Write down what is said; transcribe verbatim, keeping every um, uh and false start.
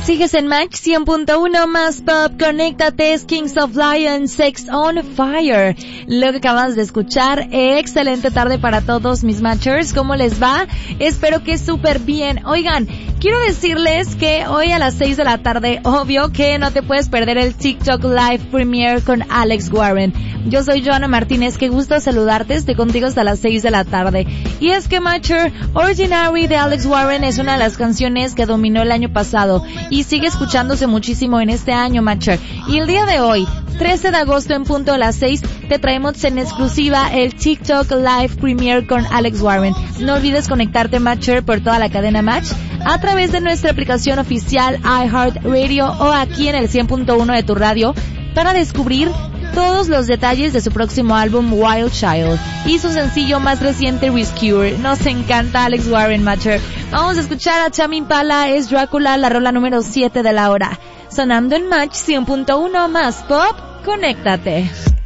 Sigues en Match cien punto uno más pop, conéctate, es Kings of Lion, Sex on Fire. Lo que acabas de escuchar, excelente tarde para todos mis matchers, ¿cómo les va? Espero que súper bien. Oigan, quiero decirles que hoy a las seis de la tarde, obvio que no te puedes perder el TikTok Live Premiere con Alex Warren. Yo soy Joana Martínez, qué gusto saludarte, estoy contigo hasta las seis de la tarde. Y es que Matcher, Ordinary de Alex Warren es una de las canciones que dominó el año pasado y sigue escuchándose muchísimo en este año, Matcher. Y el día de hoy, trece de agosto en punto a las seis, te traemos en exclusiva el TikTok Live Premiere con Alex Warren. No olvides conectarte, Matcher, por toda la cadena Match a través de nuestra aplicación oficial iHeartRadio o aquí en el cien punto uno de tu radio para descubrir todos los detalles de su próximo álbum Wild Child y su sencillo más reciente Rescuer. Nos encanta Alex Warren, Matcher. Vamos a escuchar a Tame Impala, es Drácula, la rola número siete de la hora. Sonando en Match cien punto uno más pop, conéctate.